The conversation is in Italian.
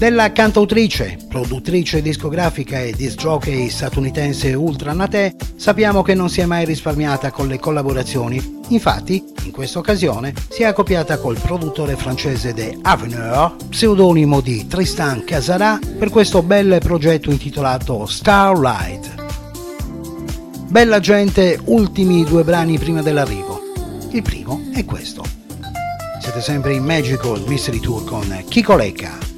Della cantautrice, produttrice discografica e disc jockey statunitense Ultra Naté sappiamo che non si è mai risparmiata con le collaborazioni. Infatti, in questa occasione si è accoppiata col produttore francese The Avenue, pseudonimo di Tristan Casara, per questo bel progetto intitolato Starlight. Bella gente, ultimi 2 brani prima dell'arrivo. Il primo è questo. Siete sempre in Magical Mystery Tour con Kiko Lecca.